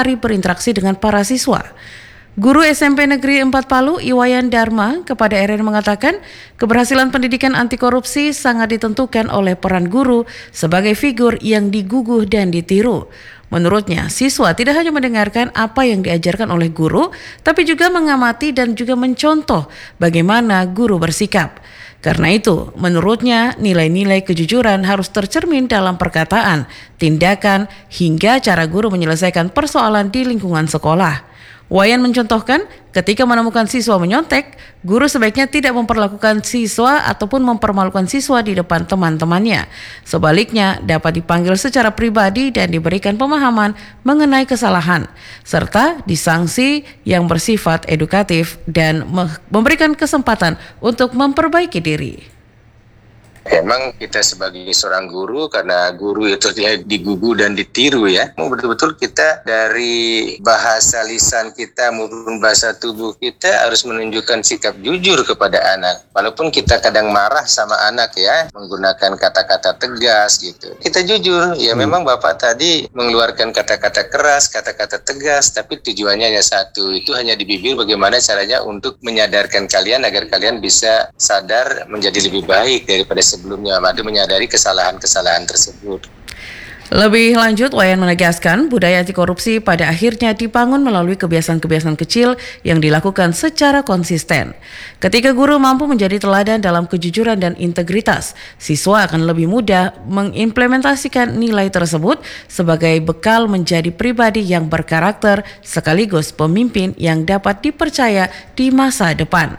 hari berinteraksi dengan para siswa. Guru SMP Negeri 4 Palu, Iwayan Dharma, kepada RRI mengatakan keberhasilan pendidikan anti korupsi sangat ditentukan oleh peran guru sebagai figur yang diguguh dan ditiru. Menurutnya, siswa tidak hanya mendengarkan apa yang diajarkan oleh guru, tapi juga mengamati dan juga mencontoh bagaimana guru bersikap. Karena itu, menurutnya nilai-nilai kejujuran harus tercermin dalam perkataan, tindakan, hingga cara guru menyelesaikan persoalan di lingkungan sekolah. Wayan mencontohkan, ketika menemukan siswa menyontek, guru sebaiknya tidak memperlakukan siswa ataupun mempermalukan siswa di depan teman-temannya. Sebaliknya, dapat dipanggil secara pribadi dan diberikan pemahaman mengenai kesalahan, serta disanksi yang bersifat edukatif dan memberikan kesempatan untuk memperbaiki diri. Memang kita sebagai seorang guru, karena guru itu dia digugu dan ditiru ya. Betul-betul kita dari bahasa lisan kita maupun bahasa tubuh kita harus menunjukkan sikap jujur kepada anak. Walaupun kita kadang marah sama anak ya, menggunakan kata-kata tegas gitu. Kita jujur, ya memang Bapak tadi mengeluarkan kata-kata keras, kata-kata tegas, tapi tujuannya hanya satu, itu hanya di bibir bagaimana caranya untuk menyadarkan kalian agar kalian bisa sadar menjadi lebih baik daripada sebelumnya, maka menyadari kesalahan-kesalahan tersebut. Lebih lanjut, Wayan menegaskan budaya anti korupsi pada akhirnya dibangun melalui kebiasaan-kebiasaan kecil yang dilakukan secara konsisten. Ketika guru mampu menjadi teladan dalam kejujuran dan integritas, siswa akan lebih mudah mengimplementasikan nilai tersebut sebagai bekal menjadi pribadi yang berkarakter sekaligus pemimpin yang dapat dipercaya di masa depan.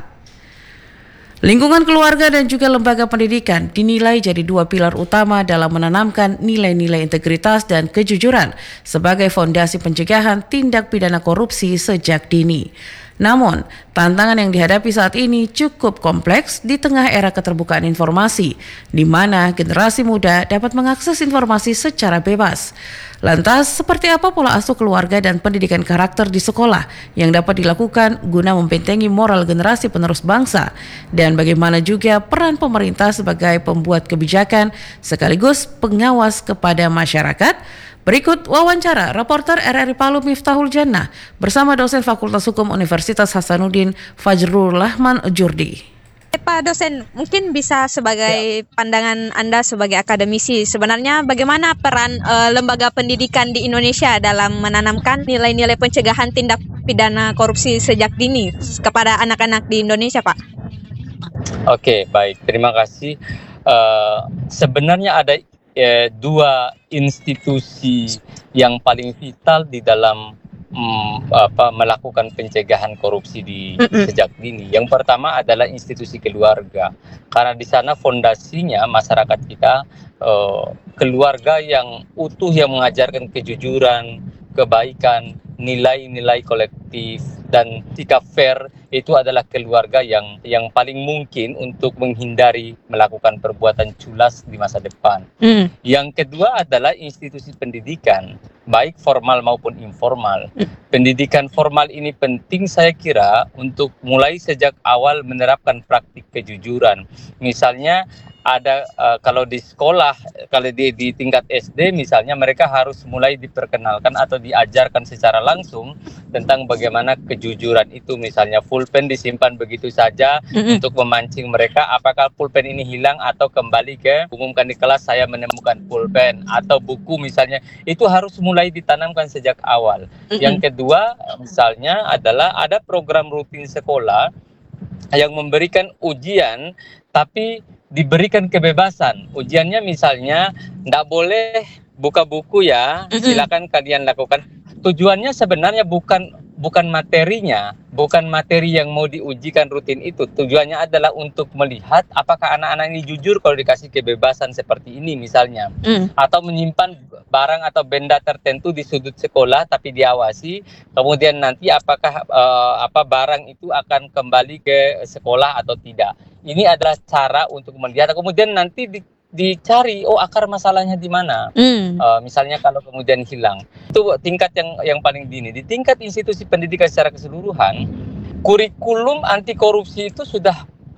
Lingkungan keluarga dan juga lembaga pendidikan dinilai jadi dua pilar utama dalam menanamkan nilai-nilai integritas dan kejujuran sebagai fondasi pencegahan tindak pidana korupsi sejak dini. Namun, tantangan yang dihadapi saat ini cukup kompleks di tengah era keterbukaan informasi, di mana generasi muda dapat mengakses informasi secara bebas. Lantas, seperti apa pola asuh keluarga dan pendidikan karakter di sekolah yang dapat dilakukan guna membentengi moral generasi penerus bangsa? Dan bagaimana juga peran pemerintah sebagai pembuat kebijakan sekaligus pengawas kepada masyarakat? Berikut wawancara reporter RRI Palu Miftahul Jannah bersama dosen Fakultas Hukum Universitas Hasanuddin Fajrul Rahman Jurdi. Pak dosen, mungkin bisa sebagai pandangan Anda sebagai akademisi, sebenarnya bagaimana peran lembaga pendidikan di Indonesia dalam menanamkan nilai-nilai pencegahan tindak pidana korupsi sejak dini kepada anak-anak di Indonesia, Pak? Oke, baik. Terima kasih. Sebenarnya ada dua institusi yang paling vital di dalam melakukan pencegahan korupsi di sejak dini. Yang pertama adalah institusi keluarga, karena di sana fondasinya masyarakat kita, keluarga yang utuh yang mengajarkan kejujuran, kebaikan, nilai-nilai kolektif dan sikap fair, itu adalah keluarga yang paling mungkin untuk menghindari melakukan perbuatan culas di masa depan. Yang kedua adalah institusi pendidikan, baik formal maupun informal. Pendidikan formal ini penting saya kira untuk mulai sejak awal menerapkan praktik kejujuran. Misalnya ada kalau di sekolah, kalau di tingkat SD misalnya, mereka harus mulai diperkenalkan atau diajarkan secara langsung tentang bagaimana kejujuran itu. Misalnya pulpen disimpan begitu saja untuk memancing mereka, apakah pulpen ini hilang atau kembali ke umumkan di kelas saya menemukan pulpen, atau buku misalnya, itu harus mulai ditanamkan sejak awal. Yang kedua misalnya adalah ada program rutin sekolah yang memberikan ujian tapi diberikan kebebasan. Ujiannya misalnya tidak boleh buka buku ya, silakan kalian lakukan. Tujuannya sebenarnya bukan materinya, bukan materi yang mau diujikan rutin itu. Tujuannya adalah untuk melihat apakah anak-anak ini jujur kalau dikasih kebebasan seperti ini misalnya. Atau menyimpan barang atau benda tertentu di sudut sekolah tapi diawasi, kemudian nanti apakah barang itu akan kembali ke sekolah atau tidak. Ini adalah cara untuk melihat, kemudian nanti dicari akar masalahnya di mana. Misalnya kalau kemudian hilang, itu tingkat yang paling dini. Di tingkat institusi pendidikan secara keseluruhan, kurikulum anti korupsi itu sudah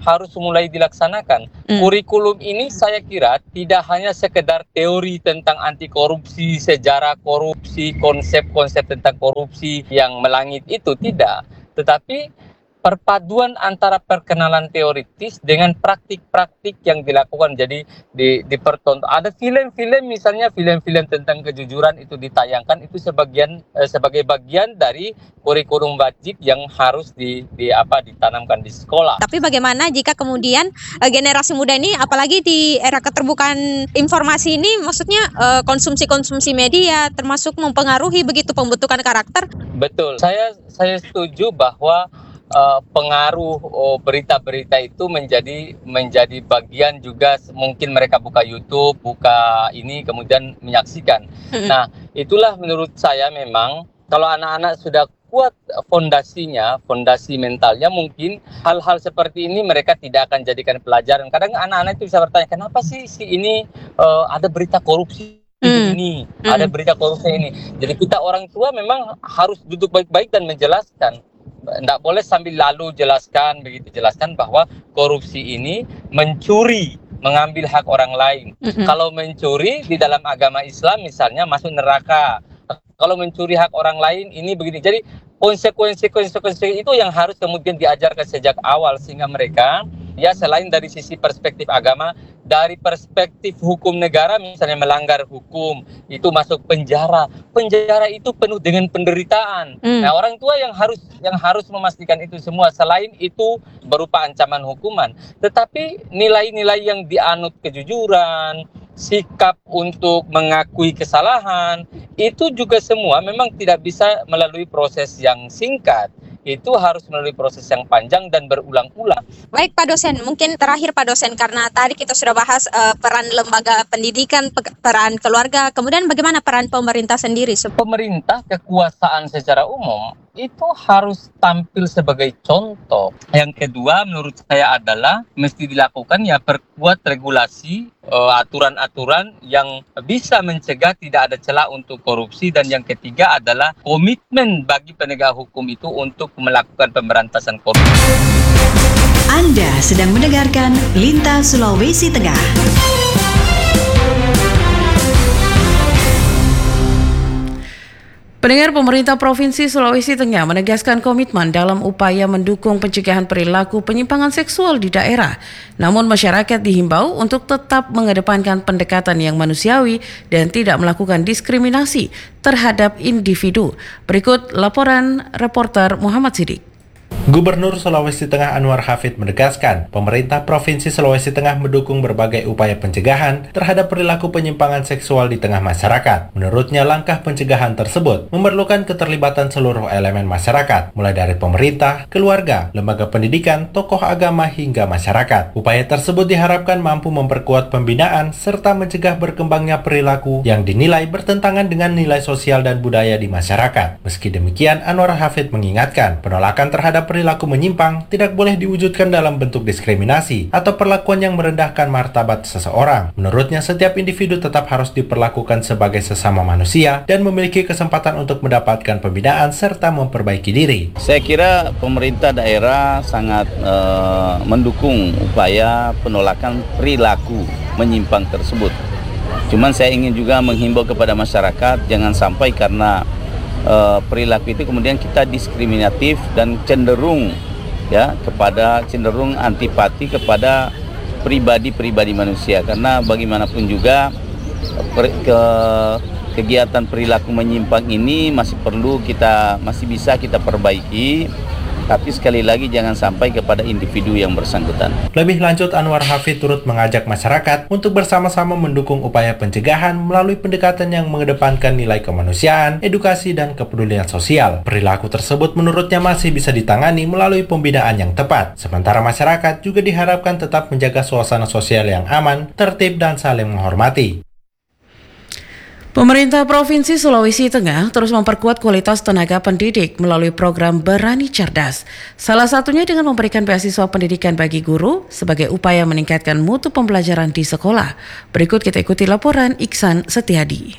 harus mulai dilaksanakan. Kurikulum ini saya kira tidak hanya sekedar teori tentang anti korupsi, sejarah korupsi, konsep-konsep tentang korupsi yang melangit itu, tidak. Tetapi perpaduan antara perkenalan teoritis dengan praktik-praktik yang dilakukan. Jadi dipertonton. Ada film-film, misalnya film-film tentang kejujuran itu ditayangkan, itu sebagai bagian dari kurikulum wajib yang harus ditanamkan di sekolah. Tapi bagaimana jika kemudian generasi muda ini, apalagi di era keterbukaan informasi ini, maksudnya konsumsi media termasuk mempengaruhi begitu pembentukan karakter? Betul. Saya setuju bahwa pengaruh berita-berita itu menjadi bagian juga. Mungkin mereka buka YouTube, kemudian menyaksikan. Nah, itulah menurut saya memang kalau anak-anak sudah kuat fondasi mentalnya, mungkin hal-hal seperti ini mereka tidak akan jadikan pelajaran. Kadang anak-anak itu bisa bertanya, kenapa sih ini ada berita korupsi ini, ada berita korupsi ini. Jadi kita orang tua memang harus duduk baik-baik dan menjelaskan. Tidak boleh sambil lalu jelaskan bahwa korupsi ini mengambil hak orang lain. Kalau mencuri di dalam agama Islam misalnya masuk neraka. Kalau mencuri hak orang lain ini begini. Jadi konsekuensi itu yang harus kemudian diajarkan sejak awal, sehingga mereka selain dari sisi perspektif agama, dari perspektif hukum negara, misalnya melanggar hukum itu masuk penjara itu penuh dengan penderitaan. Nah, orang tua yang harus memastikan itu semua. Selain itu berupa ancaman hukuman, tetapi nilai-nilai yang dianut, kejujuran, sikap untuk mengakui kesalahan, itu juga semua memang tidak bisa melalui proses yang singkat. Itu harus melalui proses yang panjang dan berulang-ulang. Baik Pak Dosen, mungkin terakhir Pak Dosen, karena tadi kita sudah bahas peran lembaga pendidikan, peran keluarga, kemudian bagaimana peran pemerintah sendiri? Pemerintah, kekuasaan secara umum itu harus tampil sebagai contoh. Yang kedua menurut saya adalah mesti dilakukan perkuat regulasi, aturan-aturan yang bisa mencegah tidak ada celah untuk korupsi. Dan yang ketiga adalah komitmen bagi penegak hukum itu untuk melakukan pemberantasan korupsi. Anda sedang mendengarkan Lintas Sulawesi Tengah. Pendengar, pemerintah Provinsi Sulawesi Tengah menegaskan komitmen dalam upaya mendukung pencegahan perilaku penyimpangan seksual di daerah. Namun masyarakat dihimbau untuk tetap mengedepankan pendekatan yang manusiawi dan tidak melakukan diskriminasi terhadap individu. Berikut laporan reporter Muhammad Sidik. Gubernur Sulawesi Tengah Anwar Hafid menegaskan, pemerintah Provinsi Sulawesi Tengah mendukung berbagai upaya pencegahan terhadap perilaku penyimpangan seksual di tengah masyarakat. Menurutnya, langkah pencegahan tersebut memerlukan keterlibatan seluruh elemen masyarakat, mulai dari pemerintah, keluarga, lembaga pendidikan, tokoh agama, hingga masyarakat. Upaya tersebut diharapkan mampu memperkuat pembinaan serta mencegah berkembangnya perilaku yang dinilai bertentangan dengan nilai sosial dan budaya di masyarakat. Meski demikian, Anwar Hafid mengingatkan, penolakan terhadap perilaku menyimpang tidak boleh diwujudkan dalam bentuk diskriminasi atau perlakuan yang merendahkan martabat seseorang. Menurutnya, setiap individu tetap harus diperlakukan sebagai sesama manusia dan memiliki kesempatan untuk mendapatkan pembinaan serta memperbaiki diri. Saya kira pemerintah daerah sangat mendukung upaya penolakan perilaku menyimpang tersebut. Cuman saya ingin juga menghimbau kepada masyarakat, jangan sampai karena perilaku itu kemudian kita diskriminatif dan cenderung antipati kepada pribadi manusia, karena bagaimanapun juga kegiatan perilaku menyimpang ini masih bisa kita perbaiki. Tapi sekali lagi jangan sampai kepada individu yang bersangkutan. Lebih lanjut, Anwar Hafid turut mengajak masyarakat untuk bersama-sama mendukung upaya pencegahan melalui pendekatan yang mengedepankan nilai kemanusiaan, edukasi, dan kepedulian sosial. Perilaku tersebut menurutnya masih bisa ditangani melalui pembinaan yang tepat. Sementara masyarakat juga diharapkan tetap menjaga suasana sosial yang aman, tertib, dan saling menghormati. Pemerintah Provinsi Sulawesi Tengah terus memperkuat kualitas tenaga pendidik melalui program Berani Cerdas. Salah satunya dengan memberikan beasiswa pendidikan bagi guru sebagai upaya meningkatkan mutu pembelajaran di sekolah. Berikut kita ikuti laporan Iksan Setiadi.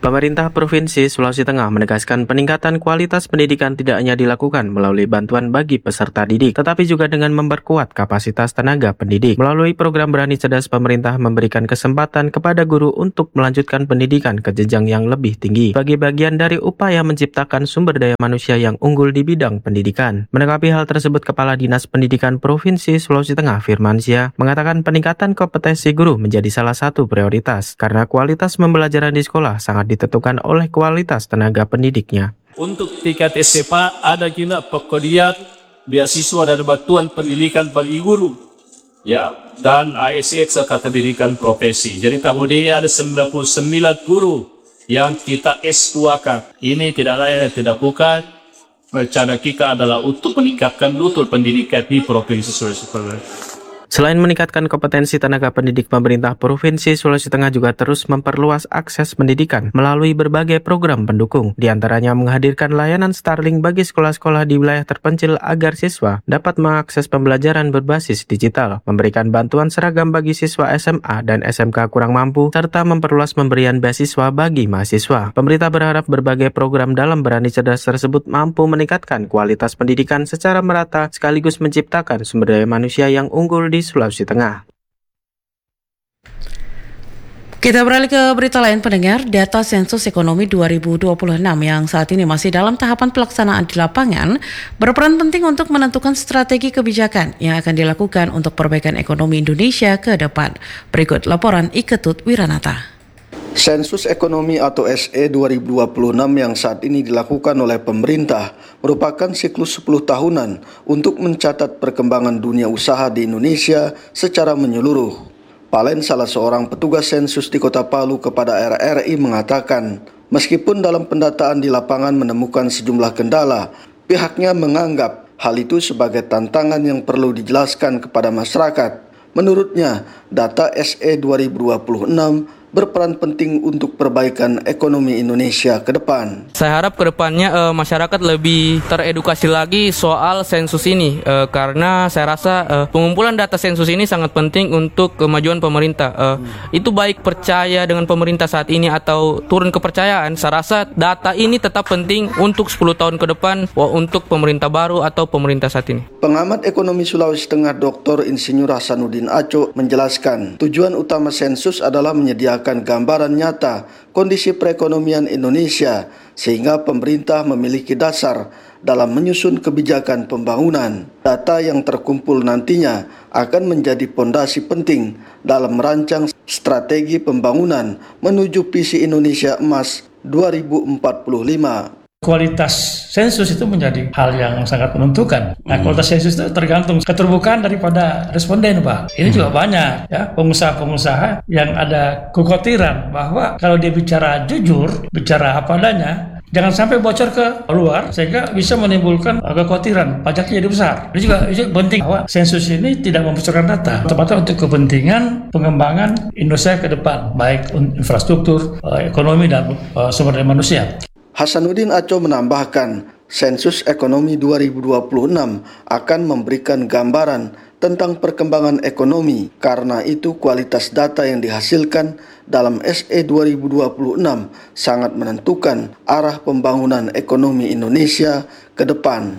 Pemerintah Provinsi Sulawesi Tengah menegaskan peningkatan kualitas pendidikan tidak hanya dilakukan melalui bantuan bagi peserta didik, tetapi juga dengan memperkuat kapasitas tenaga pendidik. Melalui program Berani Cerdas, pemerintah memberikan kesempatan kepada guru untuk melanjutkan pendidikan ke jenjang yang lebih tinggi sebagai bagian dari upaya menciptakan sumber daya manusia yang unggul di bidang pendidikan. Menanggapi hal tersebut, Kepala Dinas Pendidikan Provinsi Sulawesi Tengah Firmansyah mengatakan peningkatan kompetensi guru menjadi salah satu prioritas karena kualitas pembelajaran di sekolah sangat ditentukan oleh kualitas tenaga pendidiknya. Untuk tingkat SMA ada juga pekodiat beasiswa dan bantuan pendidikan bagi guru, ya, dan ASX atau pendidikan profesi. Jadi kemudian ada 99 guru yang kita S2-kan. Ini tidak lain dan tidak bukan, rencana kita adalah untuk meningkatkan mutu pendidikan di Provinsi Sulawesi Tengah. Selain meningkatkan kompetensi tenaga pendidik, pemerintah Provinsi Sulawesi Tengah juga terus memperluas akses pendidikan melalui berbagai program pendukung. Di antaranya menghadirkan layanan Starlink bagi sekolah-sekolah di wilayah terpencil agar siswa dapat mengakses pembelajaran berbasis digital, memberikan bantuan seragam bagi siswa SMA dan SMK kurang mampu, serta memperluas pemberian beasiswa bagi mahasiswa. Pemerintah berharap berbagai program dalam Berani Cerdas tersebut mampu meningkatkan kualitas pendidikan secara merata sekaligus menciptakan sumber daya manusia yang unggul di Sulawesi Tengah. Kita beralih ke berita lain, pendengar. Data sensus ekonomi 2026 yang saat ini masih dalam tahapan pelaksanaan di lapangan berperan penting untuk menentukan strategi kebijakan yang akan dilakukan untuk perbaikan ekonomi Indonesia ke depan. Berikut laporan Iketut Wiranata. Sensus ekonomi atau SE 2026 yang saat ini dilakukan oleh pemerintah merupakan siklus 10 tahunan untuk mencatat perkembangan dunia usaha di Indonesia secara menyeluruh. Palen, salah seorang petugas sensus di Kota Palu kepada RRI mengatakan, meskipun dalam pendataan di lapangan menemukan sejumlah kendala, pihaknya menganggap hal itu sebagai tantangan yang perlu dijelaskan kepada masyarakat. Menurutnya, data SE 2026 berperan penting untuk perbaikan ekonomi Indonesia ke depan. Saya harap ke depannya masyarakat lebih teredukasi lagi soal sensus ini karena saya rasa pengumpulan data sensus ini sangat penting untuk kemajuan pemerintah. Itu baik percaya dengan pemerintah saat ini atau turun kepercayaan, saya rasa data ini tetap penting untuk 10 tahun ke depan untuk pemerintah baru atau pemerintah saat ini. Pengamat ekonomi Sulawesi Tengah Dr. Insinyur Hasanuddin Aco menjelaskan, tujuan utama sensus adalah menyediakan gambaran nyata kondisi perekonomian Indonesia sehingga pemerintah memiliki dasar dalam menyusun kebijakan pembangunan. Data yang terkumpul nantinya akan menjadi pondasi penting dalam merancang strategi pembangunan menuju visi Indonesia Emas 2045. Kualitas sensus itu menjadi hal yang sangat menentukan. Nah, kualitas sensus itu tergantung keterbukaan daripada responden, Pak. Ini juga banyak ya pengusaha-pengusaha yang ada kekhawatiran bahwa kalau dia bicara jujur, bicara apa adanya, jangan sampai bocor ke luar sehingga bisa menimbulkan kekhawatiran pajaknya jadi besar. Ini juga penting bahwa sensus ini tidak membocorkan data, tepatnya untuk kepentingan pengembangan Indonesia ke depan, baik infrastruktur, ekonomi dan sumber daya manusia. Hasanuddin Aco menambahkan, sensus ekonomi 2026 akan memberikan gambaran tentang perkembangan ekonomi. Karena itu kualitas data yang dihasilkan dalam SE 2026 sangat menentukan arah pembangunan ekonomi Indonesia ke depan.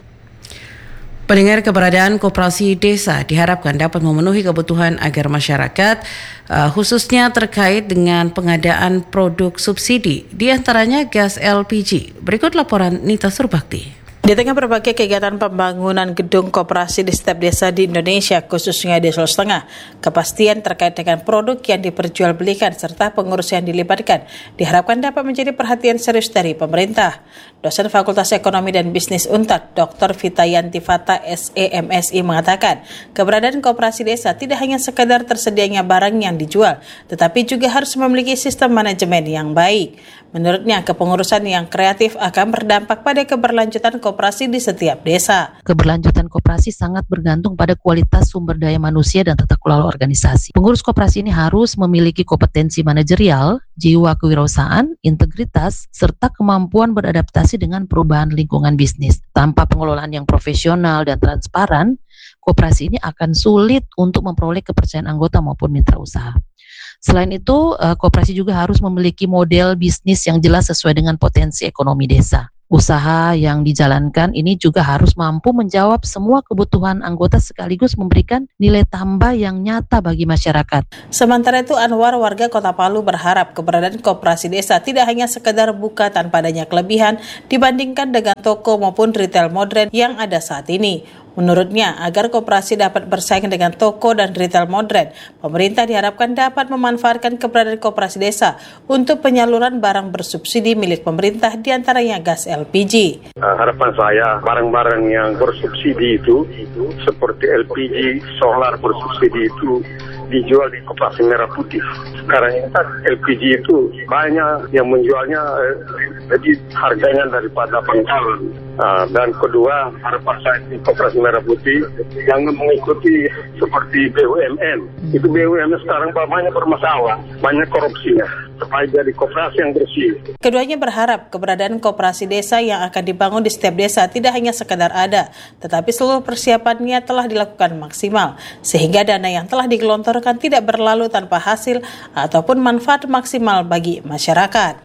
Pendengar, keberadaan koperasi desa diharapkan dapat memenuhi kebutuhan agar masyarakat khususnya terkait dengan pengadaan produk subsidi, di antaranya gas LPG. Berikut laporan Nita Surbakti. Di tengah berbagai kegiatan pembangunan gedung koperasi di setiap desa di Indonesia, khususnya di Sulawesi Tengah, kepastian terkait dengan produk yang diperjualbelikan serta pengurus yang dilibatkan diharapkan dapat menjadi perhatian serius dari pemerintah. Dosen Fakultas Ekonomi dan Bisnis UNTAD, Dr. Vitayanti Fata SEMSI mengatakan, keberadaan koperasi desa tidak hanya sekadar tersedianya barang yang dijual, tetapi juga harus memiliki sistem manajemen yang baik. Menurutnya, kepengurusan yang kreatif akan berdampak pada keberlanjutan koperasi di setiap desa. Keberlanjutan koperasi sangat bergantung pada kualitas sumber daya manusia dan tata kelola organisasi. Pengurus koperasi ini harus memiliki kompetensi manajerial, jiwa kewirausahaan, integritas, serta kemampuan beradaptasi dengan perubahan lingkungan bisnis. Tanpa pengelolaan yang profesional dan transparan, koperasi ini akan sulit untuk memperoleh kepercayaan anggota maupun mitra usaha. Selain itu, koperasi juga harus memiliki model bisnis yang jelas sesuai dengan potensi ekonomi desa. Usaha yang dijalankan ini juga harus mampu menjawab semua kebutuhan anggota sekaligus memberikan nilai tambah yang nyata bagi masyarakat. Sementara itu, Anwar, warga Kota Palu, berharap keberadaan koperasi desa tidak hanya sekedar buka tanpa adanya kelebihan dibandingkan dengan toko maupun retail modern yang ada saat ini. Menurutnya, agar koperasi dapat bersaing dengan toko dan retail modern, pemerintah diharapkan dapat memanfaatkan keberadaan koperasi desa untuk penyaluran barang bersubsidi milik pemerintah, diantaranya gas LPG. Harapan saya, barang-barang yang bersubsidi itu, seperti LPG, solar bersubsidi itu, dijual di Koperasi Merah Putih. Sekarang ini kan LPG itu banyak yang menjualnya, jadi harganya daripada pangkalan. Dan kedua, harapan saya di Koperasi Merah Putih jangan mengikuti seperti BUMN. Itu BUMN sekarang banyak bermasalah, banyak korupsinya, supaya jadi koperasi yang bersih. Keduanya berharap keberadaan koperasi desa yang akan dibangun di setiap desa tidak hanya sekedar ada, tetapi seluruh persiapannya telah dilakukan maksimal, sehingga dana yang telah digelontorkan tidak berlalu tanpa hasil ataupun manfaat maksimal bagi masyarakat.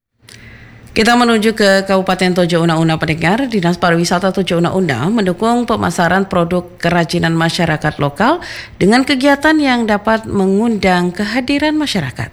Kita menuju ke Kabupaten Tojo Una-Una, pendengar. Dinas Pariwisata Tojo Una-Una mendukung pemasaran produk kerajinan masyarakat lokal dengan kegiatan yang dapat mengundang kehadiran masyarakat.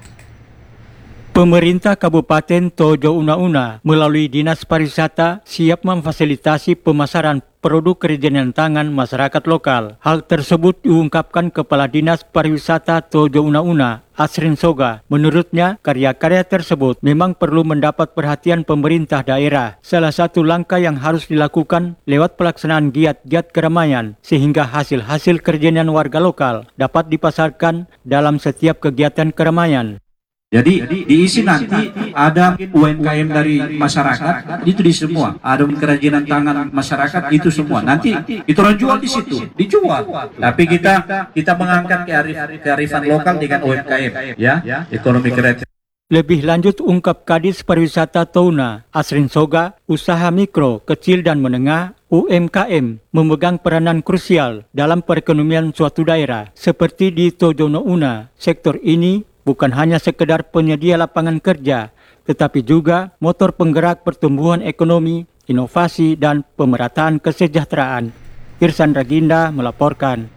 Pemerintah Kabupaten Tojo Una-Una melalui Dinas Pariwisata siap memfasilitasi pemasaran produk kerajinan tangan masyarakat lokal. Hal tersebut diungkapkan Kepala Dinas Pariwisata Tojo Una-Una, Asrin Soga. Menurutnya, karya-karya tersebut memang perlu mendapat perhatian pemerintah daerah. Salah satu langkah yang harus dilakukan lewat pelaksanaan giat-giat keramaian, sehingga hasil-hasil kerajinan warga lokal dapat dipasarkan dalam setiap kegiatan keramaian. Jadi diisi nanti ada UMKM dari masyarakat, itu di semua. Ada kerajinan tangan masyarakat, itu semua. Nanti itu orang jual di situ, dijual. Tapi kita mengangkat kearifan lokal dengan UMKM, ya, ekonomi kreatif. Lebih lanjut ungkap Kadis Pariwisata Touna, Asrin Soga, usaha mikro, kecil dan menengah UMKM memegang peranan krusial dalam perekonomian suatu daerah. Seperti di Tojo Una, sektor ini bukan hanya sekedar penyedia lapangan kerja, tetapi juga motor penggerak pertumbuhan ekonomi, inovasi, dan pemerataan kesejahteraan. Irsan Raginda melaporkan.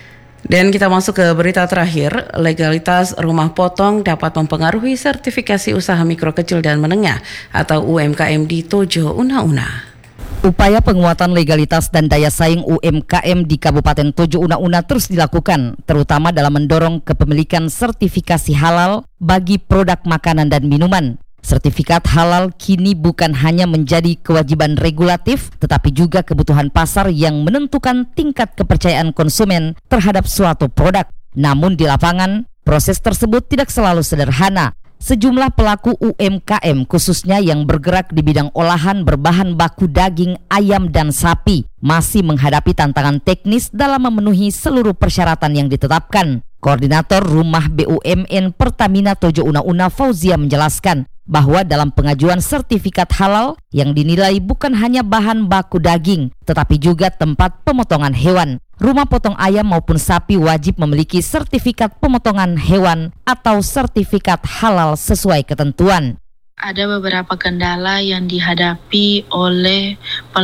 Dan kita masuk ke berita terakhir, legalitas rumah potong dapat mempengaruhi sertifikasi usaha mikro kecil dan menengah atau UMKM di Tojo Una-Una. Upaya penguatan legalitas dan daya saing UMKM di Kabupaten Tojo Una-Una terus dilakukan, terutama dalam mendorong kepemilikan sertifikasi halal bagi produk makanan dan minuman. Sertifikat halal kini bukan hanya menjadi kewajiban regulatif, tetapi juga kebutuhan pasar yang menentukan tingkat kepercayaan konsumen terhadap suatu produk. Namun di lapangan, proses tersebut tidak selalu sederhana. Sejumlah pelaku UMKM khususnya yang bergerak di bidang olahan berbahan baku daging ayam dan sapi masih menghadapi tantangan teknis dalam memenuhi seluruh persyaratan yang ditetapkan. Koordinator Rumah BUMN Pertamina Tojo Una-Una Fauzia menjelaskan bahwa dalam pengajuan sertifikat halal yang dinilai bukan hanya bahan baku daging, tetapi juga tempat pemotongan hewan. Rumah potong ayam maupun sapi wajib memiliki sertifikat pemotongan hewan atau sertifikat halal sesuai ketentuan. Ada beberapa kendala yang dihadapi oleh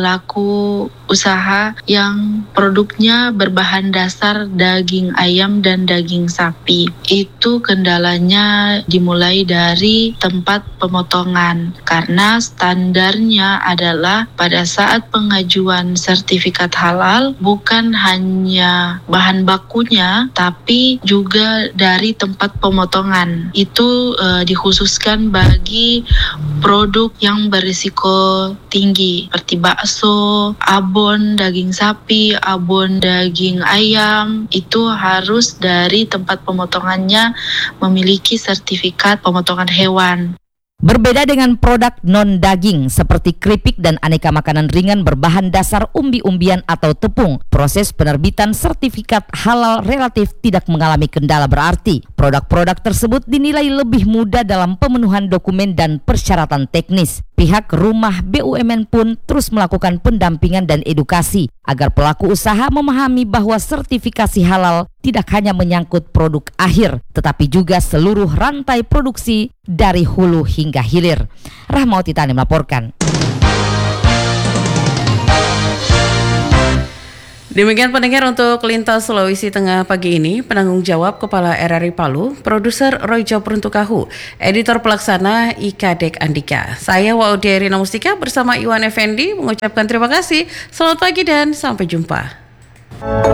pelaku usaha yang produknya berbahan dasar daging ayam dan daging sapi. Itu kendalanya dimulai dari tempat pemotongan, karena standarnya adalah pada saat pengajuan sertifikat halal bukan hanya bahan bakunya tapi juga dari tempat pemotongan. Itu dikhususkan bagi produk yang berisiko tinggi seperti bakso, abon daging sapi, abon daging ayam. Itu harus dari tempat pemotongannya memiliki sertifikat pemotongan hewan. Berbeda dengan produk non-daging seperti keripik dan aneka makanan ringan berbahan dasar umbi-umbian atau tepung, proses penerbitan sertifikat halal relatif tidak mengalami kendala berarti. Produk-produk tersebut dinilai lebih mudah dalam pemenuhan dokumen dan persyaratan teknis. Pihak rumah BUMN pun terus melakukan pendampingan dan edukasi agar pelaku usaha memahami bahwa sertifikasi halal tidak hanya menyangkut produk akhir, tetapi juga seluruh rantai produksi dari hulu hingga hilir. Rahmawati Tani melaporkan. Demikian pendengar untuk Lintas Sulawesi Tengah pagi ini. Penanggung jawab Kepala RRI Palu, Produser Royjo Peruntukahu, Editor Pelaksana Ika Dek Andika. Saya Waudia Rina Mustika bersama Iwan Effendi mengucapkan terima kasih. Selamat pagi dan sampai jumpa.